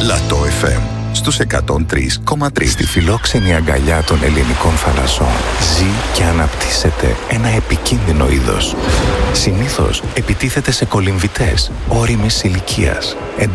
Λατό FM στους 103,3. Στη φιλόξενη αγκαλιά των ελληνικών θαλασσών ζει και αναπτύσσεται ένα επικίνδυνο είδος. Συνήθως επιτίθεται σε κολυμβητές ώριμης ηλικίας,